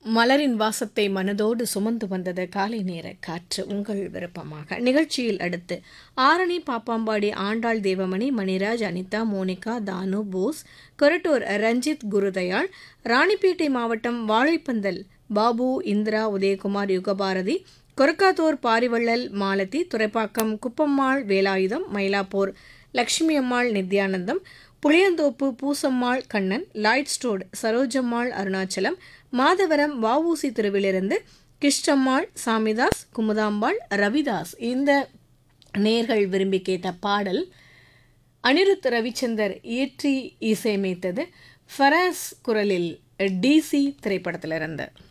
மலரின் வாசத்தை மனதோடு சுமந்து வந்தது காலை நேர காற்று உங்கள் விருப்பமாக. நிகழ்ச்சியில் அடுத்து ஆரணி பாப்பாம்பாடி ஆண்டாள் தேவமணி, மணிராஜ், அனிதா, மோனிகா, தானு, போஸ், கொரட்டூர் ரஞ்சித், குருதயாள், ராணிப்பேட்டை மாவட்டம் வாழைப்பந்தல் பாபு, இந்திரா, உதயகுமார், யுகபாரதி, கொரக்காத்தூர் பாரிவள்ளல் மாலதி, துறைப்பாக்கம் குப்பம்மாள் வேலாயுதம், மயிலாப்பூர் லட்சுமி அம்மாள் நித்யானந்தம், புளியந்தோப்பு பூசம்மாள் கண்ணன், லாய்ட்ஸ்டோட் சரோஜம்மாள் அருணாச்சலம், மாதவரம் வஉசி திருவிலிருந்து கிஷ்டம்மாள், சாமிதாஸ், குமுதாம்பாள், ரவிதாஸ். இந்த நேர்கள் விரும்பி கேட்ட பாடல் அனிருத் ரவிச்சந்தர் இயற்றி இசையமைத்தது. ஃபராஸ் குரலில் டிசி திரைப்படத்திலிருந்து.